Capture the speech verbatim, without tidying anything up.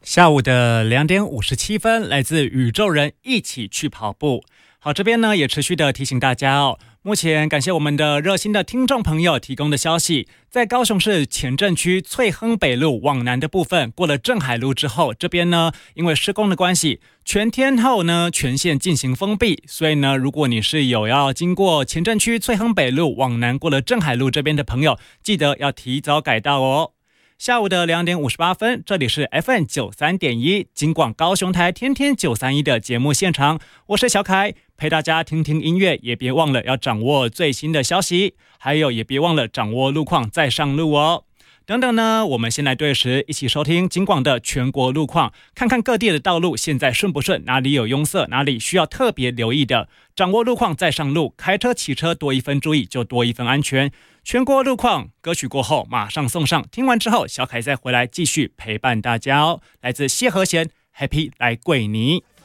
下午的两点五十七分，来自宇宙人一起去跑步。好，这边呢也持续的提醒大家哦，目前感谢我们的热心的听众朋友提供的消息，在高雄市前镇区翠亨北路往南的部分，过了镇海路之后，这边呢因为施工的关系，全天候呢全线进行封闭，所以呢，如果你是有要经过前镇区翠亨北路往南过了镇海路这边的朋友，记得要提早改道哦。下午的两点五十八分，这里是 F M 九三点一 金广高雄台天天九三一的节目现场，我是小凯，陪大家听听音乐，也别忘了要掌握最新的消息，还有也别忘了掌握路况再上路哦。等等呢，我们先来对时一起收听金广的全国路况，看看各地的道路现在顺不顺，哪里有拥塞，哪里需要特别留意的。掌握路况再上路，开车骑车多一分注意就多一分安全。全国路况歌曲过后马上送上，听完之后小凯再回来继续陪伴大家哦。来自谢和弦 Happy 来桂尼。